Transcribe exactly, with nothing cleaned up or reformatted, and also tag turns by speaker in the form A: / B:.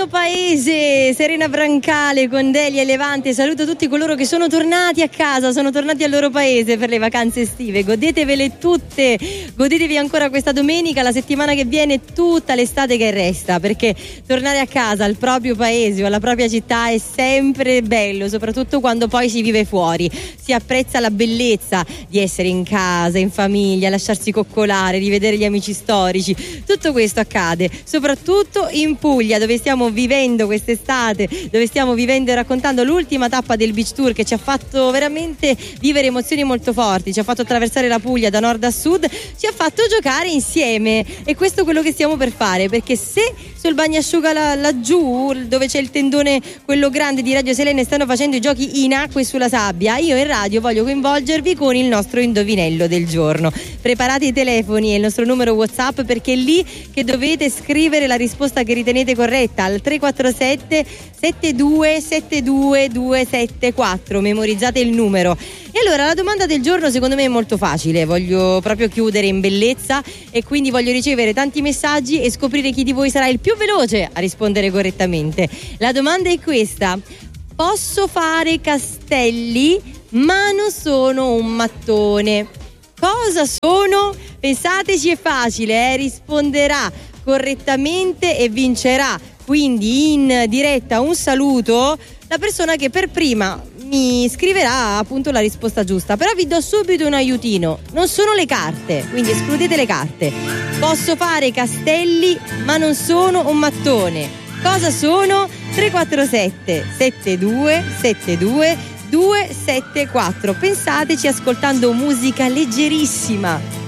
A: mio paese, Serena Brancale con Delia e Levante. Saluto tutti coloro che sono tornati a casa, sono tornati al loro paese per le vacanze estive. Godetevele tutte, godetevi ancora questa domenica, la settimana che viene, tutta l'estate che resta, perché tornare a casa, al proprio paese o alla propria città è sempre bello, soprattutto quando poi si vive fuori. Si apprezza la bellezza di essere in casa, in famiglia, lasciarsi coccolare, rivedere gli amici storici. Tutto questo accade soprattutto in Puglia, dove stiamo vivendo quest'estate, dove stiamo vivendo e raccontando l'ultima tappa del Beach Tour, che ci ha fatto veramente vivere emozioni molto forti, ci ha fatto attraversare la Puglia da nord a sud, ci ha fatto giocare insieme, e questo è quello che stiamo per fare, perché se sul bagnasciuga là, laggiù dove c'è il tendone quello grande di Radio Selene stanno facendo i giochi in acqua e sulla sabbia, io in radio voglio coinvolgervi con il nostro indovinello del giorno. Preparate i telefoni e il nostro numero WhatsApp, perché è lì che dovete scrivere la risposta che ritenete corretta al tre quattro sette sette due sette due due sette quattro. Memorizzate il numero. E allora la domanda del giorno secondo me è molto facile, voglio proprio chiudere in bellezza e quindi voglio ricevere tanti messaggi e scoprire chi di voi sarà il più veloce a rispondere correttamente. La domanda è questa: posso fare castelli ma non sono un mattone. Cosa sono? Pensateci, è facile, eh? Risponderà correttamente e vincerà quindi in diretta un saluto la persona che per prima mi scriverà appunto la risposta giusta. Però vi do subito un aiutino: non sono le carte, quindi escludete le carte. Posso fare castelli ma non sono un mattone. Cosa sono? tre quattro sette sette due sette due due sette quattro. Pensateci ascoltando musica leggerissima.